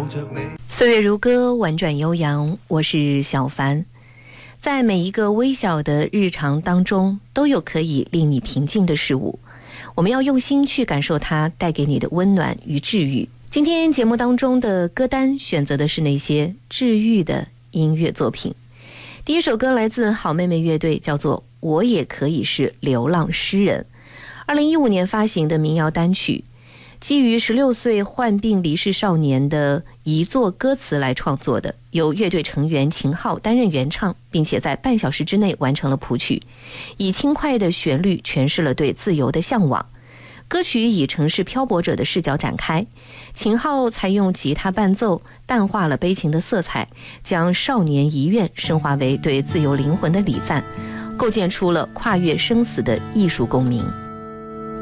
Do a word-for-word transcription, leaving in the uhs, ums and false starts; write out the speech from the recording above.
岁月如歌，婉转悠扬，我是小凡。在每一个微小的日常当中，都有可以令你平静的事物，我们要用心去感受它带给你的温暖与治愈。今天节目当中的歌单选择的是那些治愈的音乐作品。第一首歌来自好妹妹乐队，叫做《我也可以是流浪诗人》，二零一五年发行的民谣单曲，基于十六岁患病离世少年的遗作歌词来创作的，由乐队成员秦昊担任原唱，并且在半小时之内完成了谱曲，以轻快的旋律诠释了对自由的向往。歌曲以城市漂泊者的视角展开，秦昊采用吉他伴奏，淡化了悲情的色彩，将少年遗愿升华为对自由灵魂的礼赞，构建出了跨越生死的艺术共鸣。